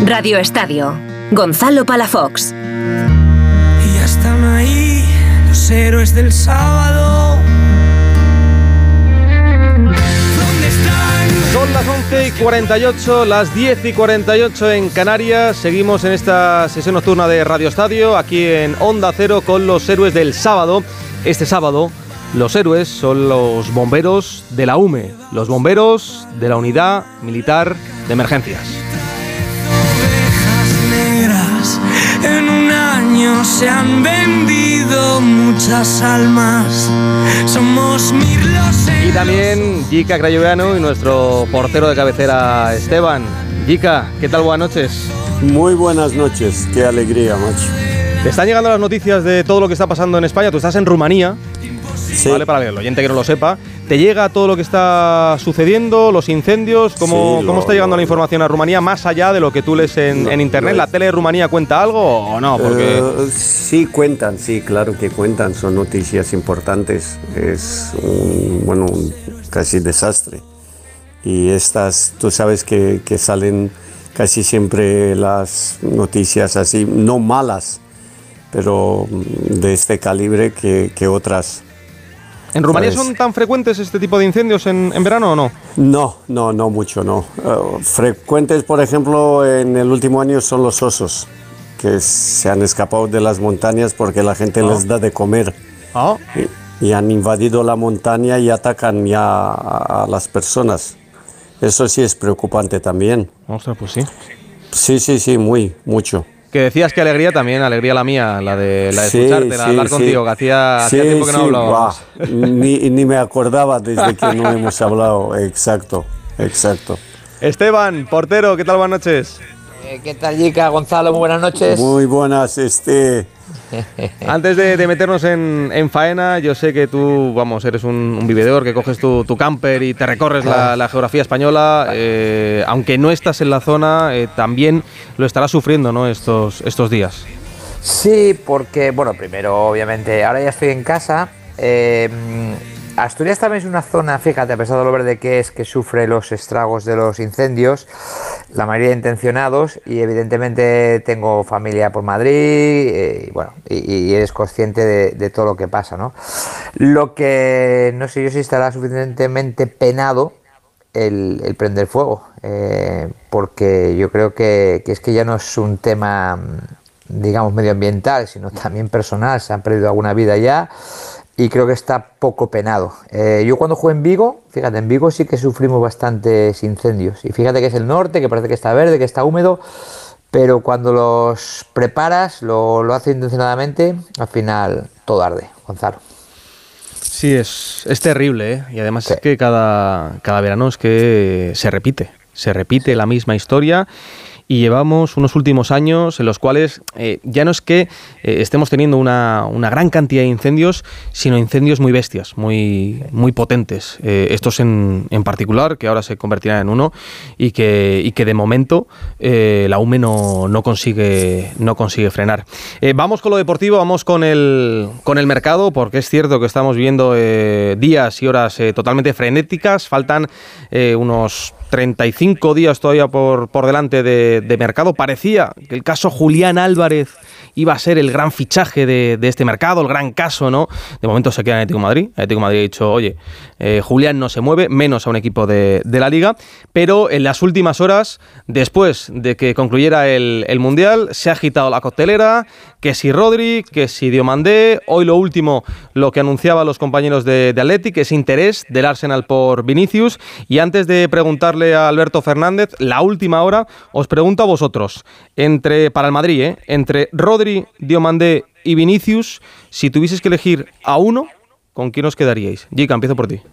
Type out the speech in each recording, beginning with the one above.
Radio Estadio. Gonzalo Palafox. Y ya están ahí los héroes del sábado. ¿Dónde están? Son las 11:48, las 10:48 en Canarias. Seguimos en esta sesión nocturna de Radio Estadio, aquí en Onda Cero, con los héroes del sábado. Este sábado, los héroes son los bomberos de la UME, los bomberos de la Unidad Militar de Emergencias. En un año se han vendido muchas almas. Somos Mirlos. Y también Jica Crayoveanu y nuestro portero de cabecera, Esteban. Jica, ¿qué tal? Buenas noches. Muy buenas noches, qué alegría, macho. Te están llegando las noticias de todo lo que está pasando en España. Tú estás en Rumanía, Sí. ¿vale? Para el oyente que no lo sepa. ¿Te llega todo lo que está sucediendo, los incendios? ¿Cómo está llegando la información a Rumanía, más allá de lo que tú lees en internet? ¿La tele de Rumanía cuenta algo o no? Porque Sí cuentan, sí, claro que cuentan, son noticias importantes. Es un casi desastre. Y estas, tú sabes que salen casi siempre las noticias así, no malas, pero de este calibre que otras. ¿En Rumanía Pues, son tan frecuentes este tipo de incendios en verano o no? No mucho, no. Frecuentes, por ejemplo, en el último año son los osos, que se han escapado de las montañas porque la gente les da de comer. Ah, Y han invadido la montaña y atacan ya a las personas. Eso sí es preocupante también. ostras, pues sí. Sí, mucho. Que decías que alegría también, alegría la mía, la de Sí, escucharte, la de hablar sí. contigo, que hacía tiempo que no hablábamos. Buah, ni me acordaba desde que no hemos hablado. Exacto. Esteban, portero, ¿qué tal? Buenas noches. ¿Qué tal, Jica? Gonzalo, muy buenas noches. Muy buenas, Antes de meternos en faena, yo sé que tú, eres un vividor, que coges tu camper y te recorres la geografía española. Aunque no estás en la zona, también lo estarás sufriendo, ¿no? estos días. Sí, porque, primero, obviamente, ahora ya estoy en casa. Asturias también es una zona, fíjate, a pesar de lo verde que es, que sufre los estragos de los incendios, la mayoría intencionados, y evidentemente tengo familia por Madrid, y eres consciente de todo lo que pasa, ¿no? Lo que no sé yo si estará suficientemente penado el prender fuego, porque yo creo que es que ya no es un tema, digamos, medioambiental, sino también personal. Se han perdido alguna vida ya. Y creo que está poco penado. Yo cuando jugué en Vigo, fíjate, en Vigo sí que sufrimos bastantes incendios. Y fíjate que es el norte, que parece que está verde, que está húmedo, pero cuando los preparas, lo haces intencionadamente, al final todo arde, Gonzalo. Sí, es terrible, ¿eh? Y además Sí. es que cada verano es que se repite la misma historia. Y llevamos unos últimos años en los cuales ya no es que estemos teniendo una gran cantidad de incendios, sino incendios muy bestias, muy potentes. Estos en particular, que ahora se convertirán en uno, y que de momento la UME no consigue frenar. Vamos con lo deportivo, vamos con el mercado, porque es cierto que estamos viviendo días y horas totalmente frenéticas. Faltan unos 35 días todavía por delante de mercado. Parecía que el caso Julián Álvarez iba a ser el gran fichaje de este mercado, el gran caso, ¿no? De momento se queda en Atlético de Madrid. El Atlético de Madrid ha dicho, oye, Julián no se mueve, menos a un equipo de la Liga, pero en las últimas horas, después de que concluyera el Mundial, se ha agitado la coctelera, que si Rodri, que si Diomandé. Hoy lo último, lo que anunciaban los compañeros de Athletic, ese interés del Arsenal por Vinicius. Y antes de preguntarle a Alberto Fernández, la última hora, os pregunto a vosotros, para el Madrid, entre Rodri, Diomandé y Vinicius, si tuvieses que elegir a uno, ¿con quién os quedaríais? Jica, empiezo por ti.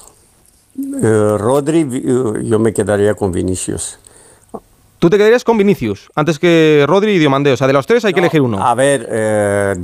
Rodri, yo me quedaría con Vinicius. ¿Tú te quedarías con Vinicius antes que Rodri y Diomandé? O sea, de los tres hay que elegir uno. A ver,